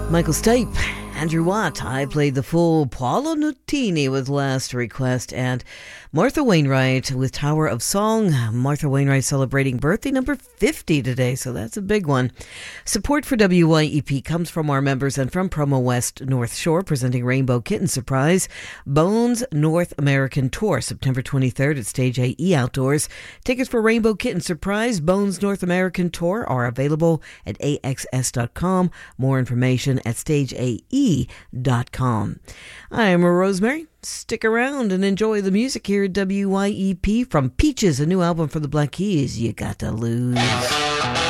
Michael Stipe, Andrew Watt. I played the full Paolo Nutini with Last Request, and Martha Wainwright with Tower of Song. Martha Wainwright celebrating birthday number 50 today, so that's a big one. Support for WYEP comes from our members and from Promo West North Shore, presenting Rainbow Kitten Surprise Bones North American Tour, September 23rd at Stage AE Outdoors. Tickets for Rainbow Kitten Surprise Bones North American Tour are available at axs.com. More information at stageae.com. I'm Rosemary. Stick around and enjoy the music here at WYEP from Peaches, a new album from the Black Keys, You Got to Lose.